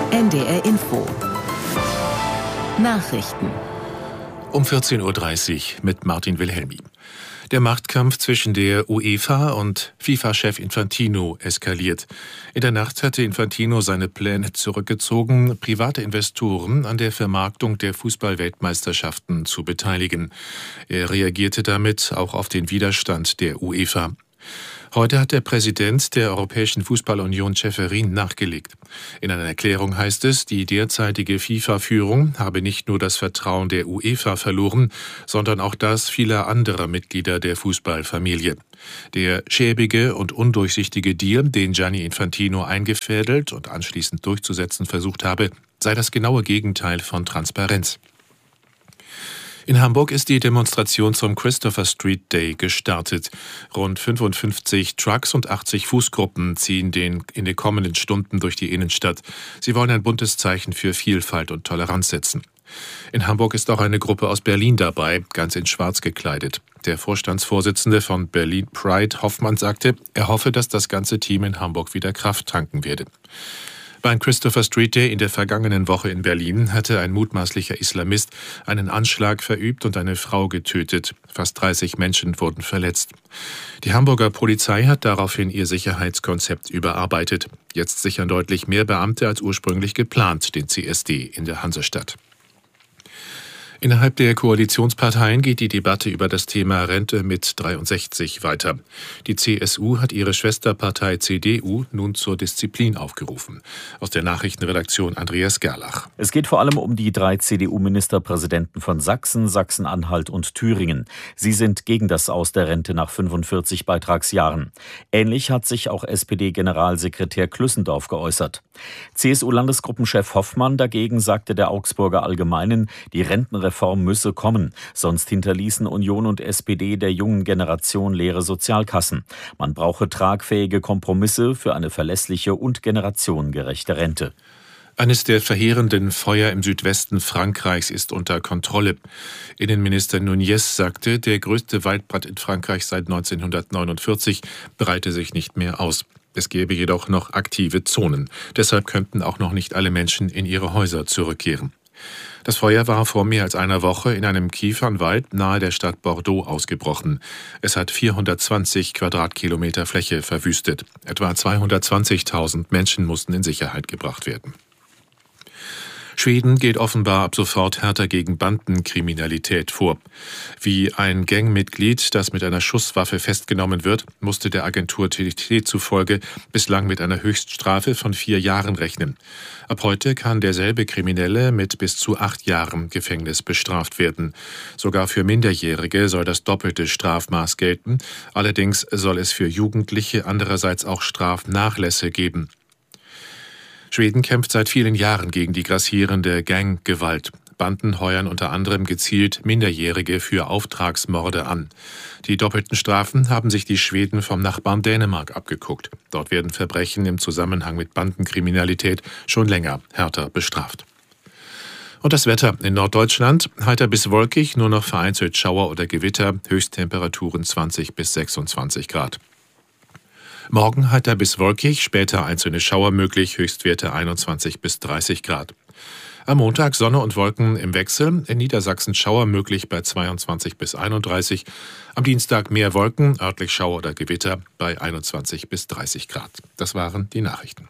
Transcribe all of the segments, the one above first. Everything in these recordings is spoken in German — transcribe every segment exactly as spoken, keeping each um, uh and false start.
N D R Info. Nachrichten. Um vierzehn Uhr dreißig mit Martin Wilhelmi. Der Machtkampf zwischen der UEFA und FIFA-Chef Infantino eskaliert. In der Nacht hatte Infantino seine Pläne zurückgezogen, private Investoren an der Vermarktung der Fußball-Weltmeisterschaften zu beteiligen. Er reagierte damit auch auf den Widerstand der UEFA. Heute hat der Präsident der Europäischen Fußballunion Ceferin nachgelegt. In einer Erklärung heißt es, die derzeitige FIFA-Führung habe nicht nur das Vertrauen der UEFA verloren, sondern auch das vieler anderer Mitglieder der Fußballfamilie. Der schäbige und undurchsichtige Deal, den Gianni Infantino eingefädelt und anschließend durchzusetzen versucht habe, sei das genaue Gegenteil von Transparenz. In Hamburg ist die Demonstration zum Christopher Street Day gestartet. Rund fünfundfünfzig Trucks und achtzig Fußgruppen ziehen den in den kommenden Stunden durch die Innenstadt. Sie wollen ein buntes Zeichen für Vielfalt und Toleranz setzen. In Hamburg ist auch eine Gruppe aus Berlin dabei, ganz in Schwarz gekleidet. Der Vorstandsvorsitzende von Berlin Pride, Hoffmann, sagte, er hoffe, dass das ganze Team in Hamburg wieder Kraft tanken werde. Beim Christopher Street Day in der vergangenen Woche in Berlin hatte ein mutmaßlicher Islamist einen Anschlag verübt und eine Frau getötet. Fast dreißig Menschen wurden verletzt. Die Hamburger Polizei hat daraufhin ihr Sicherheitskonzept überarbeitet. Jetzt sichern deutlich mehr Beamte als ursprünglich geplant den C S D in der Hansestadt. Innerhalb der Koalitionsparteien geht die Debatte über das Thema Rente mit dreiundsechzig weiter. Die C S U hat ihre Schwesterpartei C D U nun zur Disziplin aufgerufen. Aus der Nachrichtenredaktion Andreas Gerlach. Es geht vor allem um die drei C D U-Ministerpräsidenten von Sachsen, Sachsen-Anhalt und Thüringen. Sie sind gegen das Aus der Rente nach fünfundvierzig Beitragsjahren. Ähnlich hat sich auch S P D-Generalsekretär Klüssendorf geäußert. C S U-Landesgruppenchef Hoffmann dagegen sagte der Augsburger Allgemeinen, die Rentenreform Reform müsse kommen, sonst hinterließen Union und S P D der jungen Generation leere Sozialkassen. Man brauche tragfähige Kompromisse für eine verlässliche und generationengerechte Rente. Eines der verheerenden Feuer im Südwesten Frankreichs ist unter Kontrolle. Innenminister Nunez sagte, der größte Waldbrand in Frankreich seit neunzehnhundertneunundvierzig breite sich nicht mehr aus. Es gäbe jedoch noch aktive Zonen. Deshalb könnten auch noch nicht alle Menschen in ihre Häuser zurückkehren. Das Feuer war vor mehr als einer Woche in einem Kiefernwald nahe der Stadt Bordeaux ausgebrochen. Es hat vierhundertzwanzig Quadratkilometer Fläche verwüstet. Etwa zweihundertzwanzigtausend Menschen mussten in Sicherheit gebracht werden. Schweden geht offenbar ab sofort härter gegen Bandenkriminalität vor. Wie ein Gangmitglied, das mit einer Schusswaffe festgenommen wird, musste der Agentur T T zufolge bislang mit einer Höchststrafe von vier Jahren rechnen. Ab heute kann derselbe Kriminelle mit bis zu acht Jahren Gefängnis bestraft werden. Sogar für Minderjährige soll das doppelte Strafmaß gelten. Allerdings soll es für Jugendliche andererseits auch Strafnachlässe geben. Schweden kämpft seit vielen Jahren gegen die grassierende Ganggewalt. Banden heuern unter anderem gezielt Minderjährige für Auftragsmorde an. Die doppelten Strafen haben sich die Schweden vom Nachbarn Dänemark abgeguckt. Dort werden Verbrechen im Zusammenhang mit Bandenkriminalität schon länger härter bestraft. Und das Wetter in Norddeutschland, heiter bis wolkig, nur noch vereinzelt Schauer oder Gewitter, Höchsttemperaturen zwanzig bis sechsundzwanzig Grad. Morgen heiter bis wolkig, später einzelne Schauer möglich, Höchstwerte einundzwanzig bis dreißig Grad. Am Montag Sonne und Wolken im Wechsel, in Niedersachsen Schauer möglich bei zweiundzwanzig bis einunddreißig. Am Dienstag mehr Wolken, örtlich Schauer oder Gewitter bei einundzwanzig bis dreißig Grad. Das waren die Nachrichten.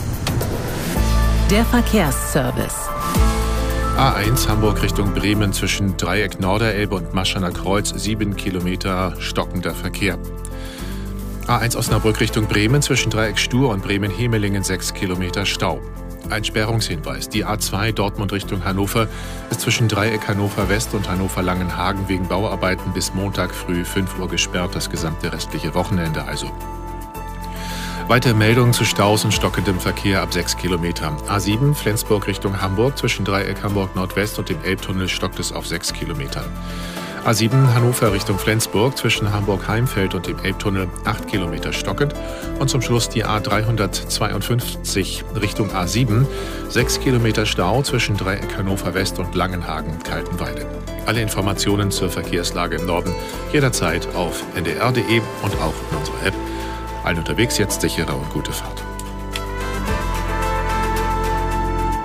Der Verkehrsservice. A eins Hamburg Richtung Bremen zwischen Dreieck Norderelbe und Maschaner Kreuz, sieben Kilometer stockender Verkehr. A eins Osnabrück Richtung Bremen zwischen Dreieck Stur und Bremen-Hemelingen sechs Kilometer Stau. Ein Sperrungshinweis. Die A zwei Dortmund Richtung Hannover ist zwischen Dreieck Hannover West und Hannover Langenhagen wegen Bauarbeiten bis Montag früh fünf Uhr gesperrt, das gesamte restliche Wochenende also. Weitere Meldungen zu Staus und stockendem Verkehr ab sechs Kilometer. A sieben Flensburg Richtung Hamburg zwischen Dreieck Hamburg Nordwest und dem Elbtunnel stockt es auf sechs Kilometer. A sieben Hannover Richtung Flensburg zwischen Hamburg-Heimfeld und dem Elbtunnel acht Kilometer stockend. Und zum Schluss die A dreihundertzweiundfünfzig Richtung A sieben, sechs Kilometer Stau zwischen Dreieck Hannover West und Langenhagen-Kaltenweide. Alle Informationen zur Verkehrslage im Norden jederzeit auf n d r punkt d e und auch in unserer App. Allen unterwegs jetzt sichere und gute Fahrt.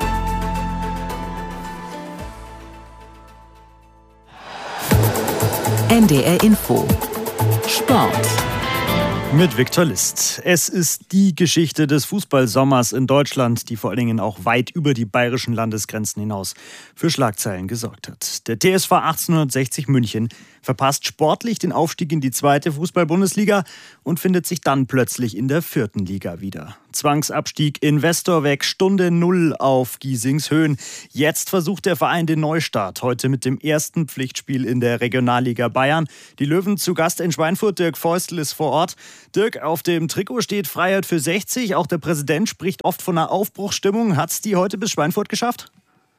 N D R Info Sport mit Viktor List. Es ist die Geschichte des Fußballsommers in Deutschland, die vor allen Dingen auch weit über die bayerischen Landesgrenzen hinaus für Schlagzeilen gesorgt hat. Der T S V achtzehnhundertsechzig München verpasst sportlich den Aufstieg in die zweite Fußball-Bundesliga und findet sich dann plötzlich in der vierten Liga wieder. Zwangsabstieg, Investor weg, Stunde Null auf Giesings Höhen. Jetzt versucht der Verein den Neustart. Heute mit dem ersten Pflichtspiel in der Regionalliga Bayern. Die Löwen zu Gast in Schweinfurt. Dirk Feustel ist vor Ort. Dirk, auf dem Trikot steht Freiheit für sechzig. Auch der Präsident spricht oft von einer Aufbruchsstimmung. Hat es die heute bis Schweinfurt geschafft?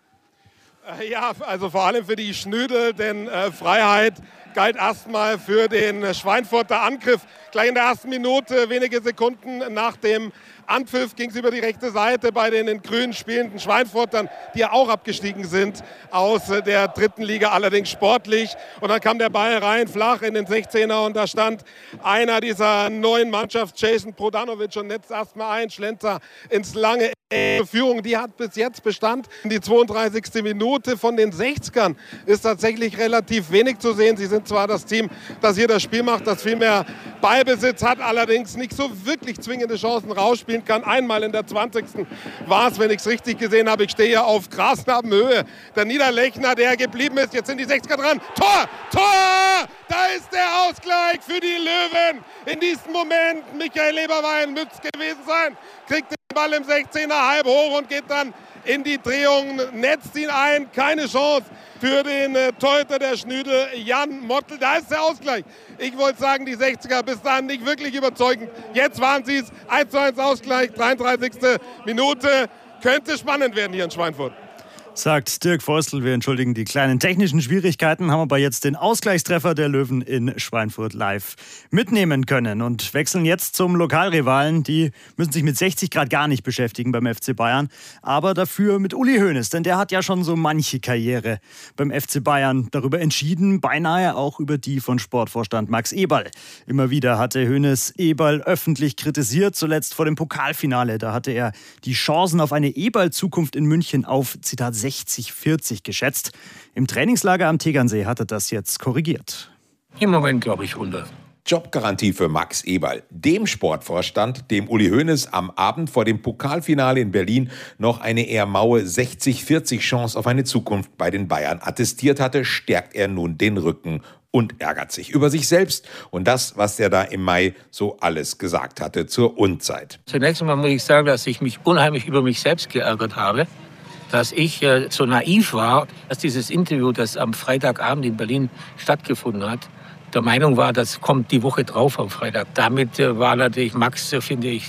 Ja, also vor allem für die Schnödel, denn äh, Freiheit galt erstmal für den Schweinfurter Angriff. Gleich in der ersten Minute, wenige Sekunden nach dem Anpfiff, ging es über die rechte Seite bei den in Grün spielenden Schweinfurtern, die ja auch abgestiegen sind aus der dritten Liga, allerdings sportlich. Und dann kam der Ball rein, flach in den sechzehner und da stand einer dieser neuen Mannschaft, Jason Prodanovic, und netzt erstmal ein, Schlenzer ins lange Führung, die hat bis jetzt Bestand. Die zweiunddreißigste Minute von den sechzigern ist tatsächlich relativ wenig zu sehen. Sie sind zwar das Team, das hier das Spiel macht, das viel mehr Ballbesitz hat, allerdings nicht so wirklich zwingende Chancen rausspielen kann. Einmal in der zwanzigsten war es, wenn ich es richtig gesehen habe. Ich stehe hier auf Grasnarbenhöhe. Der Niederlechner, der geblieben ist. Jetzt sind die sechziger dran. Tor! Tor! Da ist der Ausgleich für die Löwen. In diesem Moment Michael Leberwein müsste es gewesen sein. Kriegt den Ball im sechzehner halb hoch und geht dann in die Drehung, netzt ihn ein. Keine Chance für den äh, Torhüter der Schnüdel, Jan Mottl. Da ist der Ausgleich. Ich wollte sagen, die sechziger bis dahin nicht wirklich überzeugend. Jetzt waren sie es. eins zu eins Ausgleich, dreiunddreißigste Minute. Könnte spannend werden hier in Schweinfurt. Sagt Dirk Feustel. Wir entschuldigen die kleinen technischen Schwierigkeiten, haben aber jetzt den Ausgleichstreffer der Löwen in Schweinfurt live mitnehmen können und wechseln jetzt zum Lokalrivalen. Die müssen sich mit sechzig Grad gar nicht beschäftigen beim F C Bayern, aber dafür mit Uli Hoeneß, denn der hat ja schon so manche Karriere beim F C Bayern darüber entschieden, beinahe auch über die von Sportvorstand Max Eberl. Immer wieder hatte Hoeneß Eberl öffentlich kritisiert, zuletzt vor dem Pokalfinale. Da hatte er die Chancen auf eine Eberl-Zukunft in München auf, Zitat, sechzig vierzig geschätzt. Im Trainingslager am Tegernsee hat er das jetzt korrigiert. Im Moment glaube ich hundert. Jobgarantie für Max Eberl, dem Sportvorstand, dem Uli Hoeneß am Abend vor dem Pokalfinale in Berlin noch eine eher maue sechzig vierzig Chance auf eine Zukunft bei den Bayern attestiert hatte, stärkt er nun den Rücken und ärgert sich über sich selbst und das, was er da im Mai so alles gesagt hatte zur Unzeit. Zunächst einmal muss ich sagen, dass ich mich unheimlich über mich selbst geärgert habe, dass ich äh, so naiv war, dass dieses Interview, das am Freitagabend in Berlin stattgefunden hat, der Meinung war, das kommt die Woche drauf am Freitag. Damit äh, war natürlich Max, äh, finde ich,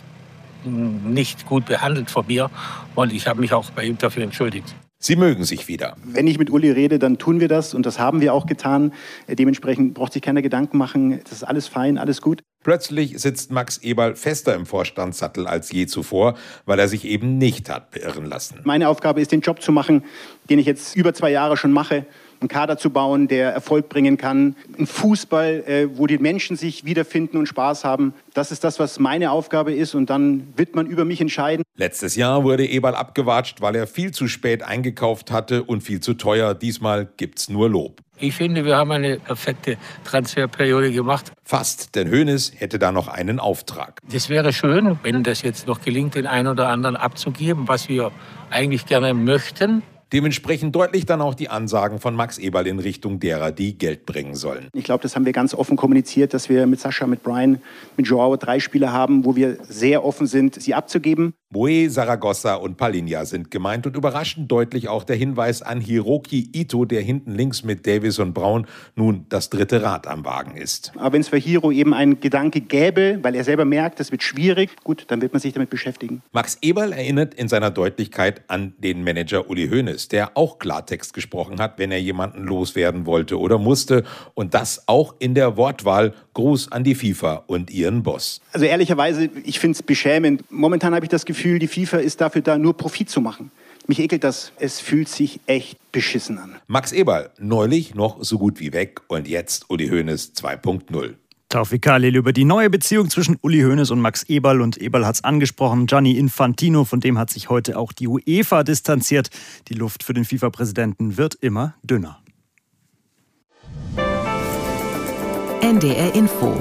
nicht gut behandelt von mir und ich habe mich auch bei ihm dafür entschuldigt. Sie mögen sich wieder. Wenn ich mit Uli rede, dann tun wir das und das haben wir auch getan. Dementsprechend braucht sich keiner Gedanken machen, das ist alles fein, alles gut. Plötzlich sitzt Max Eberl fester im Vorstandssattel als je zuvor, weil er sich eben nicht hat beirren lassen. Meine Aufgabe ist, den Job zu machen, den ich jetzt über zwei Jahre schon mache. Einen Kader zu bauen, der Erfolg bringen kann. Ein Fußball, wo die Menschen sich wiederfinden und Spaß haben. Das ist das, was meine Aufgabe ist und dann wird man über mich entscheiden. Letztes Jahr wurde Eberl abgewatscht, weil er viel zu spät eingekauft hatte und viel zu teuer. Diesmal gibt's nur Lob. Ich finde, wir haben eine perfekte Transferperiode gemacht. Fast, denn Hoeneß hätte da noch einen Auftrag. Das wäre schön, wenn das jetzt noch gelingt, den einen oder anderen abzugeben, was wir eigentlich gerne möchten. Dementsprechend deutlich dann auch die Ansagen von Max Eberl in Richtung derer, die Geld bringen sollen. Ich glaube, das haben wir ganz offen kommuniziert, dass wir mit Sascha, mit Brian, mit Joao drei Spieler haben, wo wir sehr offen sind, sie abzugeben. Boe, Zaragoza und Palinja sind gemeint und überraschend deutlich auch der Hinweis an Hiroki Ito, der hinten links mit Davis und Braun nun das dritte Rad am Wagen ist. Aber wenn es für Hiro eben ein Gedanke gäbe, weil er selber merkt, das wird schwierig, gut, dann wird man sich damit beschäftigen. Max Eberl erinnert in seiner Deutlichkeit an den Manager Uli Hoeneß, der auch Klartext gesprochen hat, wenn er jemanden loswerden wollte oder musste. Und das auch in der Wortwahl. Gruß an die FIFA und ihren Boss. Also ehrlicherweise, ich finde es beschämend. Momentan habe ich das Gefühl, die FIFA ist dafür da, nur Profit zu machen. Mich ekelt das. Es fühlt sich echt beschissen an. Max Eberl, neulich noch so gut wie weg und jetzt Uli Hoeneß zwei Punkt null. Taufik Khalil über die neue Beziehung zwischen Uli Hoeneß und Max Eberl. Und Eberl hat es angesprochen, Gianni Infantino, von dem hat sich heute auch die UEFA distanziert. Die Luft für den FIFA-Präsidenten wird immer dünner. N D R Info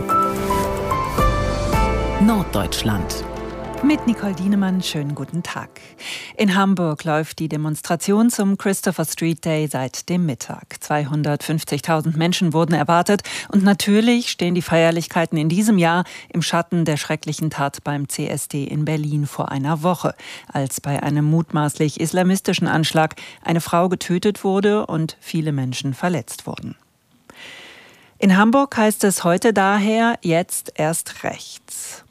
Norddeutschland. Mit Nicole Dienemann, schönen guten Tag. In Hamburg läuft die Demonstration zum Christopher Street Day seit dem Mittag. zweihundertfünfzigtausend Menschen wurden erwartet und natürlich stehen die Feierlichkeiten in diesem Jahr im Schatten der schrecklichen Tat beim C S D in Berlin vor einer Woche, als bei einem mutmaßlich islamistischen Anschlag eine Frau getötet wurde und viele Menschen verletzt wurden. In Hamburg heißt es heute daher jetzt erst rechts.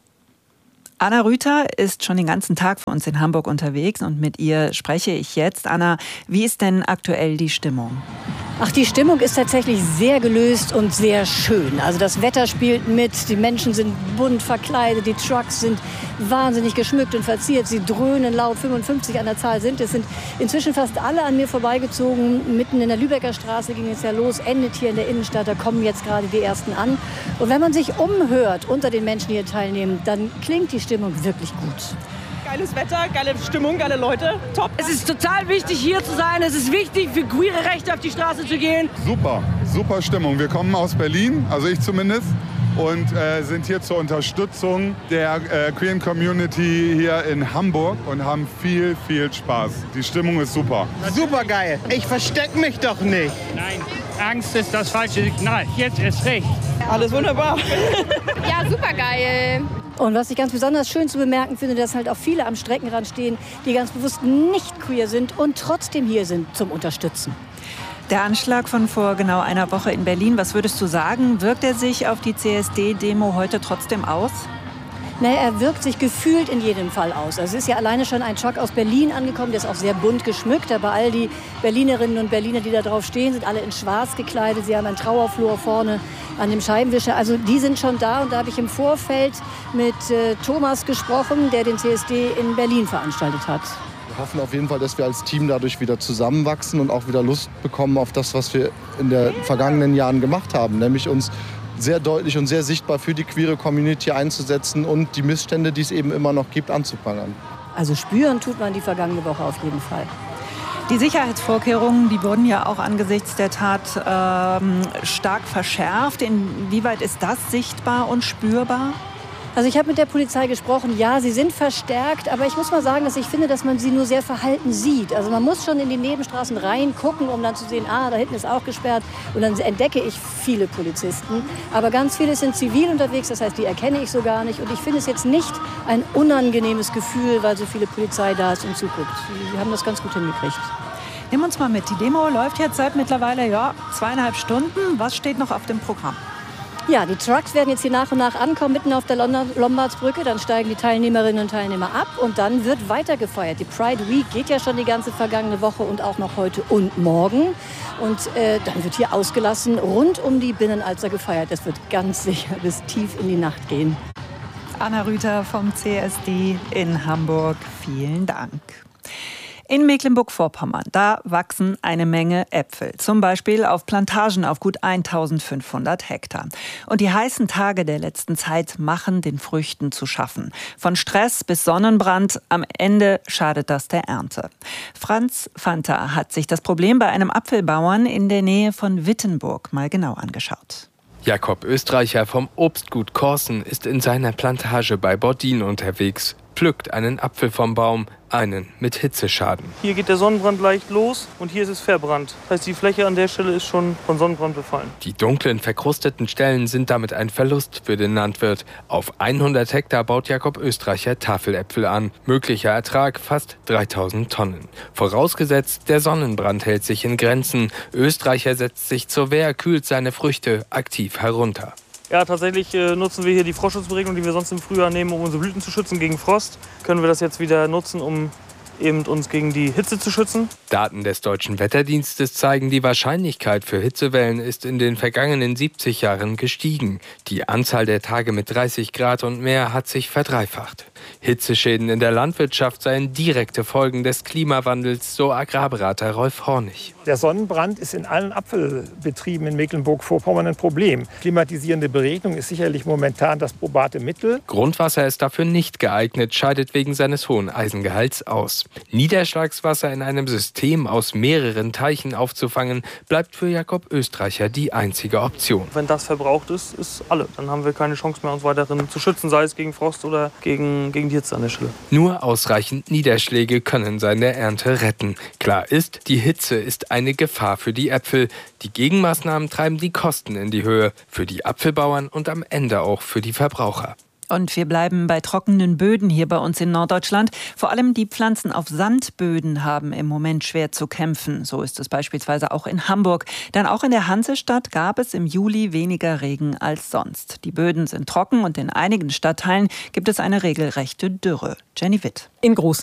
Anna Rüther ist schon den ganzen Tag für uns in Hamburg unterwegs und mit ihr spreche ich jetzt. Anna, wie ist denn aktuell die Stimmung? Ach, die Stimmung ist tatsächlich sehr gelöst und sehr schön. Also das Wetter spielt mit, die Menschen sind bunt verkleidet, die Trucks sind wahnsinnig geschmückt und verziert. Sie dröhnen laut, fünfundfünfzig an der Zahl sind es. Sind inzwischen fast alle an mir vorbeigezogen. Mitten in der Lübecker Straße ging es ja los, endet hier in der Innenstadt. Da kommen jetzt gerade die ersten an. Und wenn man sich umhört unter den Menschen, die hier teilnehmen, dann klingt die Stimmung wirklich gut. Geiles Wetter, geile Stimmung, geile Leute, top. Es ist total wichtig, hier zu sein. Es ist wichtig, für queere Rechte auf die Straße zu gehen. Super, super Stimmung. Wir kommen aus Berlin, also ich zumindest, und äh, sind hier zur Unterstützung der äh, queeren Community hier in Hamburg und haben viel, viel Spaß. Die Stimmung ist super. Super geil. Ich verstecke mich doch nicht. Nein, Angst ist das falsche Signal. Jetzt ist recht. Alles wunderbar. Ja, super geil. Und was ich ganz besonders schön zu bemerken finde, dass halt auch viele am Streckenrand stehen, die ganz bewusst nicht queer sind und trotzdem hier sind zum Unterstützen. Der Anschlag von vor genau einer Woche in Berlin, was würdest du sagen, wirkt er sich auf die C S D-Demo heute trotzdem aus? Naja, er wirkt sich gefühlt in jedem Fall aus. Also es ist ja alleine schon ein Truck aus Berlin angekommen, der ist auch sehr bunt geschmückt. Aber all die Berlinerinnen und Berliner, die da drauf stehen, sind alle in schwarz gekleidet. Sie haben einen Trauerflor vorne an dem Scheibenwischer. Also die sind schon da. Und da habe ich im Vorfeld mit äh, Thomas gesprochen, der den C S D in Berlin veranstaltet hat. Wir hoffen auf jeden Fall, dass wir als Team dadurch wieder zusammenwachsen und auch wieder Lust bekommen auf das, was wir in den vergangenen Jahren gemacht haben. Nämlich uns sehr deutlich und sehr sichtbar für die queere Community einzusetzen und die Missstände, die es eben immer noch gibt, anzuprangern. Also spüren tut man die vergangene Woche auf jeden Fall. Die Sicherheitsvorkehrungen, die wurden ja auch angesichts der Tat ähm, stark verschärft. Inwieweit ist das sichtbar und spürbar? Also ich habe mit der Polizei gesprochen, ja, sie sind verstärkt, aber ich muss mal sagen, dass ich finde, dass man sie nur sehr verhalten sieht. Also man muss schon in die Nebenstraßen reingucken, um dann zu sehen, ah, da hinten ist auch gesperrt. Und dann entdecke ich viele Polizisten. Aber ganz viele sind zivil unterwegs, das heißt, die erkenne ich so gar nicht. Und ich finde es jetzt nicht ein unangenehmes Gefühl, weil so viele Polizei da ist und zuguckt. Sie haben das ganz gut hingekriegt. Nimm uns mal mit. Die Demo läuft jetzt seit mittlerweile ja, zweieinhalb Stunden. Was steht noch auf dem Programm? Ja, die Trucks werden jetzt hier nach und nach ankommen, mitten auf der Lombardsbrücke. Dann steigen die Teilnehmerinnen und Teilnehmer ab und dann wird weiter gefeiert. Die Pride Week geht ja schon die ganze vergangene Woche und auch noch heute und morgen. Und äh, dann wird hier ausgelassen rund um die Binnenalster gefeiert. Das wird ganz sicher bis tief in die Nacht gehen. Anna Rüther vom C S D in Hamburg, vielen Dank. In Mecklenburg-Vorpommern, da wachsen eine Menge Äpfel. Zum Beispiel auf Plantagen auf gut eintausendfünfhundert Hektar. Und die heißen Tage der letzten Zeit machen den Früchten zu schaffen. Von Stress bis Sonnenbrand, am Ende schadet das der Ernte. Franz Fanta hat sich das Problem bei einem Apfelbauern in der Nähe von Wittenburg mal genau angeschaut. Jakob Österreicher vom Obstgut Korsen ist in seiner Plantage bei Bordin unterwegs, pflückt einen Apfel vom Baum, einen mit Hitzeschaden. Hier geht der Sonnenbrand leicht los und hier ist es verbrannt. Das heißt, die Fläche an der Stelle ist schon von Sonnenbrand befallen. Die dunklen, verkrusteten Stellen sind damit ein Verlust für den Landwirt. Auf hundert Hektar baut Jakob Österreicher Tafeläpfel an. Möglicher Ertrag fast dreitausend Tonnen. Vorausgesetzt, der Sonnenbrand hält sich in Grenzen. Österreicher setzt sich zur Wehr, kühlt seine Früchte aktiv herunter. Ja, tatsächlich äh, nutzen wir hier die Frostschutzberegnung, die wir sonst im Frühjahr nehmen, um unsere Blüten zu schützen gegen Frost. Können wir das jetzt wieder nutzen, um eben uns gegen die Hitze zu schützen. Daten des Deutschen Wetterdienstes zeigen, die Wahrscheinlichkeit für Hitzewellen ist in den vergangenen siebzig Jahren gestiegen. Die Anzahl der Tage mit dreißig Grad und mehr hat sich verdreifacht. Hitzeschäden in der Landwirtschaft seien direkte Folgen des Klimawandels, so Agrarberater Rolf Hornig. Der Sonnenbrand ist in allen Apfelbetrieben in Mecklenburg-Vorpommern ein Problem. Klimatisierende Beregnung ist sicherlich momentan das probate Mittel. Grundwasser ist dafür nicht geeignet, scheidet wegen seines hohen Eisengehalts aus. Niederschlagswasser in einem System aus mehreren Teichen aufzufangen, bleibt für Jakob Österreicher die einzige Option. Wenn das verbraucht ist, ist alle. Dann haben wir keine Chance mehr, uns weiterhin zu schützen, sei es gegen Frost oder gegen, gegen die Hitze an der Stelle. Nur ausreichend Niederschläge können seine Ernte retten. Klar ist, die Hitze ist eine Gefahr für die Äpfel. Die Gegenmaßnahmen treiben die Kosten in die Höhe. Für die Apfelbauern und am Ende auch für die Verbraucher. Und wir bleiben bei trockenen Böden hier bei uns in Norddeutschland. Vor allem die Pflanzen auf Sandböden haben im Moment schwer zu kämpfen. So ist es beispielsweise auch in Hamburg. Denn auch in der Hansestadt gab es im Juli weniger Regen als sonst. Die Böden sind trocken und in einigen Stadtteilen gibt es eine regelrechte Dürre. Jenny Witt. In großen